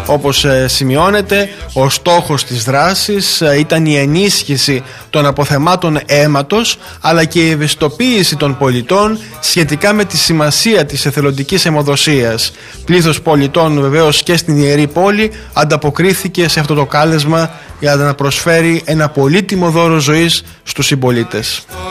Όπως σημειώνεται, ο στόχος της δράσης ήταν η ενίσχυση των αποθεμάτων αίματος, αλλά και η ευαισθητοποίηση των πολιτών σχετικά με τη σημασία της εθελοντικής αιμοδοσίας. Πλήθος πολιτών βεβαίως και στην Ιερή Πόλη ανταποκρίθηκε σε αυτό το κάλεσμα για να προσφέρει ένα πολύτιμο δώρο ζωής στους συμπολίτες.